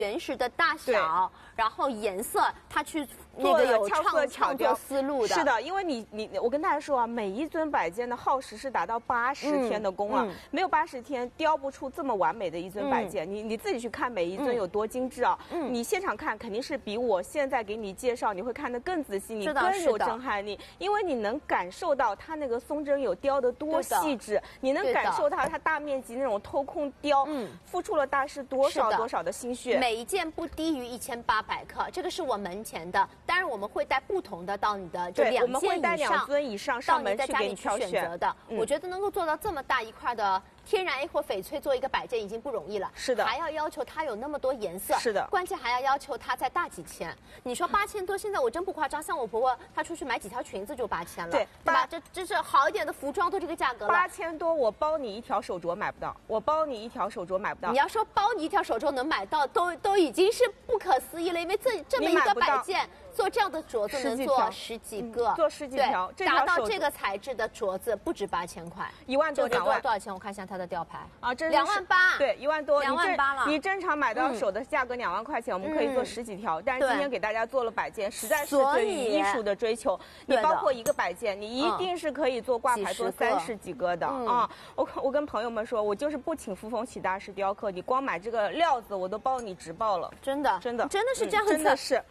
原始的大小，然后颜色，它去那个有创作思路的。 是的，因为我跟大家说啊，每一尊摆件的耗时是达到80天的工啊，没有80天雕不出这么完美的一尊摆件。你自己去看每一尊有多精致啊，你现场看肯定是比我现在给你介绍，你会看得更仔细，你更有震撼力，因为你能感受到它那个松针有雕得多细致，你能感受到它大面积那种偷空雕，付出了大师多少的心血。 每一件不低于1800克，这个是我门前的。当然我们会带不同的到你的就2件以上， 我们会带2尊以上上门去给你挑选的。我觉得能够做到这么大一块的天然 A 或翡翠做一个摆件已经不容易了， 是的， 还要求它有那么多颜色， 是的， 关键还要求它再大几千。你说8000多，现在我真不夸张，像我婆婆她出去买几条裙子就8000了，对吧？这是好一点的服装都这个价格了。 8000多，我包你一条手镯买不到，我包你一条手镯买不到。 你要说包你一条手镯能买到，都已经是不可思议了，因为这么一个摆件。做这样的镯子能做10几个， 做10几条， 达到这个材质的镯子不止8000块 ，1万多2万多少钱？我看一下它的吊牌啊，这 2万8， 对，1万多 2万8了。 你正常买到手的价格2万块钱，我们可以做10几条，但是今天给大家做了摆件，实在是对于艺术的追求。你包括一个摆件，你一定是可以做挂牌做30几个的啊！我跟朋友们说，我就是不请扶风起大师雕刻，你光买这个料子我都包你直报了， 真的真的是这样子， 真的是。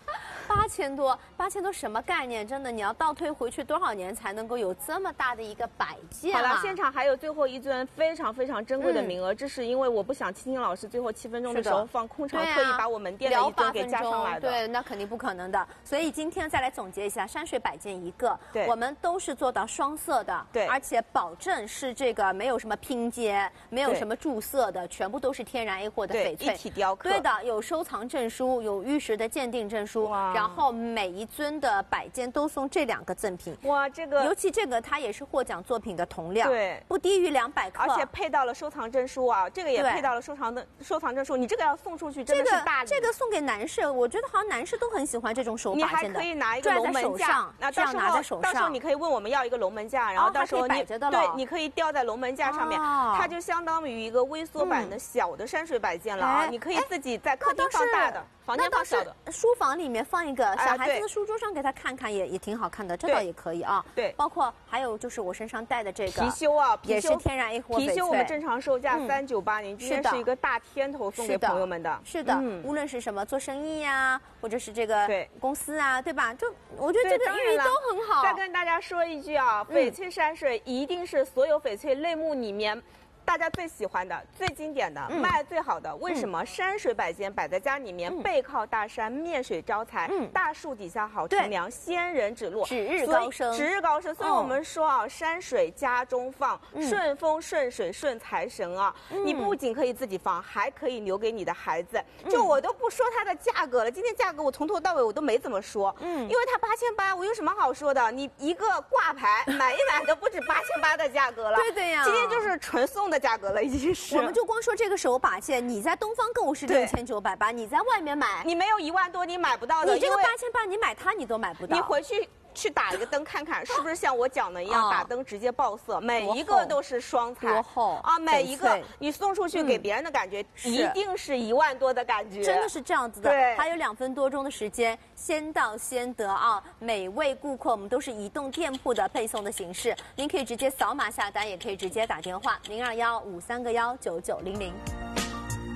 8000多什么概念？真的，你要倒推回去多少年才能够有这么大的一个摆件？ 好了，现场还有最后一尊非常珍贵的名额，这是因为我不想青青老师最后7分钟的时候放空场，特意把我们店的一尊给加上来的。 对，那肯定不可能的。所以今天再来总结一下，山水摆件一个，我们都是做到双色的，对，而且保证是这个没有什么拼接，没有什么注色的，全部都是天然 A 货的翡翠一体雕刻。 对的，有收藏证书，有玉石的鉴定证书，然后每一尊的摆件都送这2个赠品。 哇，这个尤其这个它也是获奖作品的铜料， 对， 不低于200克， 而且配到了收藏证书啊，这个也配到了收藏证书。你这个要送出去真的是大礼。 这个送给男士，我觉得好像男士都很喜欢这种手把件的。 你还可以拿一个龙门架， 这样拿在手上。 到时候你可以问我们要一个龙门架，然后到时候你可以吊在龙门架上面，它就相当于一个微缩版的小的山水摆件了啊！你可以自己在客厅放大的。房间放小的， 书房里面放一个，小孩子的书桌上给他看看也挺好看的，这倒也可以啊。 对， 包括还有就是我身上戴的这个貔貅啊， 也是天然 A 货翡翠。 貔貅我们正常售价398，您今天是一个大天头送给朋友们的。 是的，无论是什么做生意呀，或者是这个公司啊，对吧？就我觉得这个寓意都很好。 再跟大家说一句啊，翡翠山水一定是所有翡翠类目里面大家最喜欢的、最经典的、卖最好的。为什么？山水摆件摆在家里面，背靠大山，面水招财，大树底下好乘凉，仙人指路， 指日高升。 指日高升。所以我们说啊，山水家中放，顺风顺水顺财神啊！你不仅可以自己放，还可以留给你的孩子。就我都不说它的价格了，今天价格我从头到尾我都没怎么说，因为它8800，我有什么好说的？你一个挂牌买一买都不止8800的价格了。 对的呀， 今天就是纯送的价格了，已经是。 我们就光说这个手把件，你在东方购物是6980，你在外面买， 你没有1万多，你买不到的。 你这个8800，你买它你都买不到。 你回去打一个灯看看，是不是像我讲的一样，打灯直接爆色，每一个都是双彩， 多厚啊！每一个你送出去给别人的感觉，一定是1万多的感觉， 真的是这样子的。对，还有2分多钟的时间，先到先得啊！每位顾客我们都是移动店铺的配送的形式，您可以直接扫码下单，也可以直接打电话0215319900。